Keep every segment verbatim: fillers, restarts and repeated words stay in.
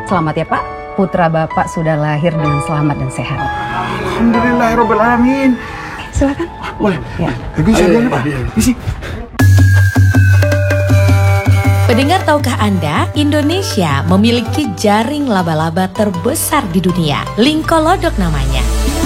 Selamat ya Pak, putra Bapak sudah lahir dengan selamat dan sehat. Alhamdulillahirabbil alamin. Silakan. Boleh. Ya. Bisa jalan Pak. Isi. Pendengar, tahukah Anda, Indonesia memiliki jaring laba-laba terbesar di dunia. Lingkolodok namanya.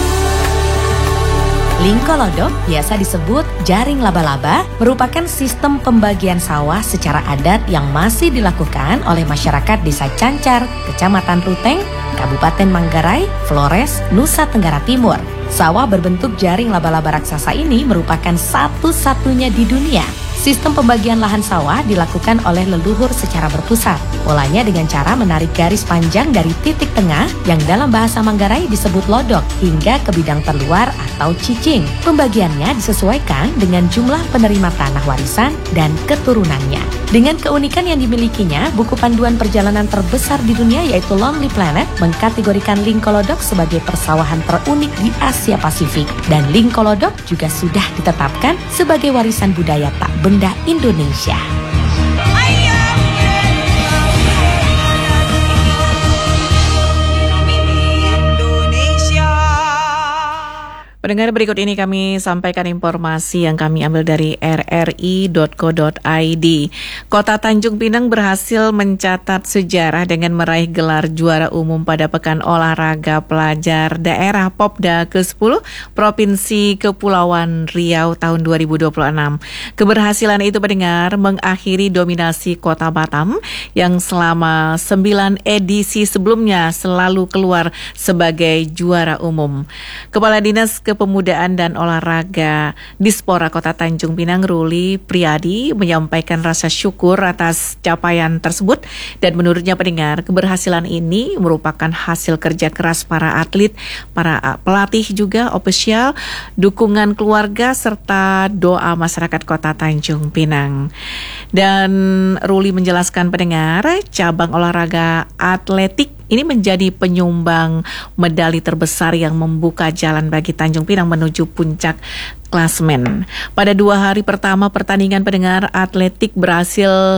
Lingkolodok, biasa disebut jaring laba-laba, merupakan sistem pembagian sawah secara adat yang masih dilakukan oleh masyarakat Desa Cancar, Kecamatan Ruteng, Kabupaten Manggarai, Flores, Nusa Tenggara Timur. Sawah berbentuk jaring laba-laba raksasa ini merupakan satu-satunya di dunia. Sistem pembagian lahan sawah dilakukan oleh leluhur secara berpusat. Polanya dengan cara menarik garis panjang dari titik tengah yang dalam bahasa Manggarai disebut lodok hingga ke bidang terluar atau cicing. Pembagiannya disesuaikan dengan jumlah penerima tanah warisan dan keturunannya. Dengan keunikan yang dimilikinya, buku panduan perjalanan terbesar di dunia yaitu Lonely Planet mengkategorikan Lingkolodok sebagai persawahan terunik di Asia Pasifik. Dan Lingkolodok juga sudah ditetapkan sebagai warisan budaya tak benda Indonesia. Pendengar, berikut ini kami sampaikan informasi yang kami ambil dari r r i dot co dot i d. Kota Tanjung Pinang berhasil mencatat sejarah dengan meraih gelar juara umum pada Pekan Olahraga Pelajar Daerah Popda ke sepuluh Provinsi Kepulauan Riau tahun dua ribu dua puluh enam. Keberhasilan itu, pendengar, mengakhiri dominasi Kota Batam yang selama sembilan edisi sebelumnya selalu keluar sebagai juara umum. Kepala Dinas Kepemudaan dan Olahraga Dispora Kota Tanjung Pinang, Ruli Priadi, menyampaikan rasa syukur atas capaian tersebut dan menurutnya, pendengar, keberhasilan ini merupakan hasil kerja keras para atlet, para pelatih juga, ofisial, dukungan keluarga serta doa masyarakat Kota Tanjung Pinang. Dan Ruli menjelaskan, pendengar, cabang olahraga atletik ini menjadi penyumbang medali terbesar yang membuka jalan bagi Tanjung Pinang menuju puncak klasemen. Pada dua hari pertama pertandingan, pendengar, atletik berhasil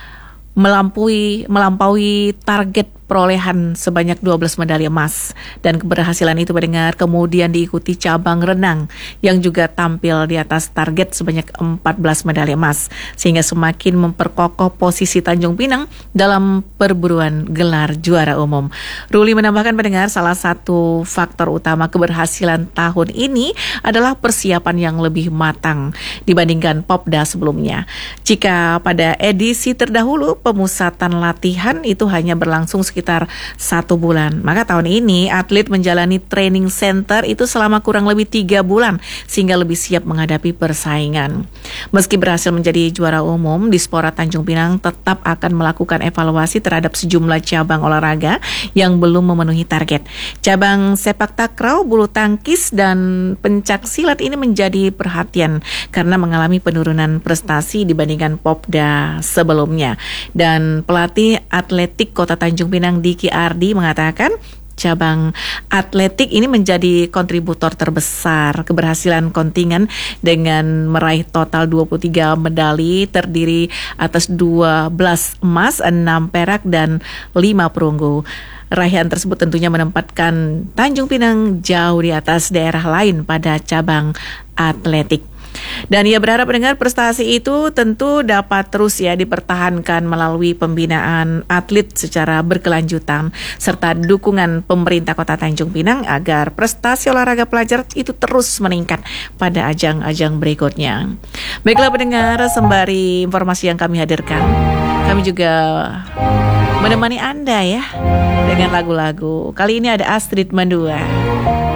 melampaui melampaui target perolehan sebanyak dua belas medali emas. Dan keberhasilan itu, pendengar, kemudian diikuti cabang renang yang juga tampil di atas target sebanyak empat belas medali emas, sehingga semakin memperkokoh posisi Tanjung Pinang dalam perburuan gelar juara umum. Ruli menambahkan, pendengar, salah satu faktor utama keberhasilan tahun ini adalah persiapan yang lebih matang dibandingkan Popda sebelumnya. Jika pada edisi terdahulu pemusatan latihan itu hanya berlangsung sekitar satu bulan, maka tahun ini atlet menjalani training center itu selama kurang lebih tiga bulan sehingga lebih siap menghadapi persaingan. Meski berhasil menjadi juara umum, Dispora Tanjung Pinang tetap akan melakukan evaluasi terhadap sejumlah cabang olahraga yang belum memenuhi target. Cabang sepak takraw, bulu tangkis, dan pencak silat ini menjadi perhatian karena mengalami penurunan prestasi dibandingkan Popda sebelumnya. Dan pelatih atletik Kota Tanjung Pinang Diki Ardi mengatakan cabang atletik ini menjadi kontributor terbesar keberhasilan kontingen dengan meraih total dua puluh tiga medali terdiri atas dua belas emas, enam perak, dan lima perunggu. Raihan tersebut tentunya menempatkan Tanjung Pinang jauh di atas daerah lain pada cabang atletik. Dan ia berharap, pendengar, prestasi itu tentu dapat terus ya dipertahankan melalui pembinaan atlet secara berkelanjutan serta dukungan pemerintah Kota Tanjung Pinang agar prestasi olahraga pelajar itu terus meningkat pada ajang-ajang berikutnya. Baiklah, pendengar, sembari informasi yang kami hadirkan, kami juga menemani Anda ya dengan lagu-lagu. Kali ini ada Astrid Mandua.